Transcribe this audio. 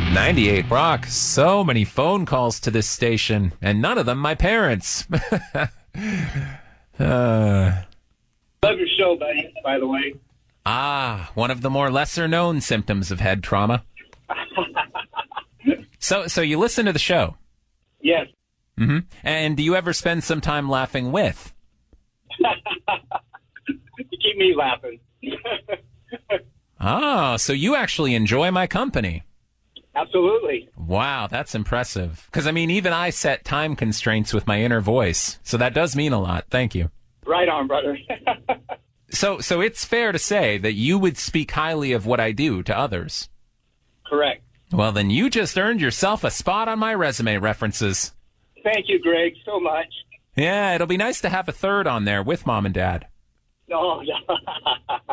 98 Brock. So many phone calls to this station, and none of them my parents. Love your show, buddy, by the way. One of the more lesser-known symptoms of head trauma. So you listen to the show? Yes. Mm-hmm. And do you ever spend some time laughing with? You keep me laughing. So you actually enjoy my company. Absolutely. Wow, that's impressive. Because, I mean, even I set time constraints with my inner voice. So that does mean a lot. Thank you. Right on, brother. So it's fair to say that you would speak highly of what I do to others. Correct. Well, then you just earned yourself a spot on my resume references. Thank you, Greg, so much. Yeah, it'll be nice to have a third on there with Mom and Dad. No.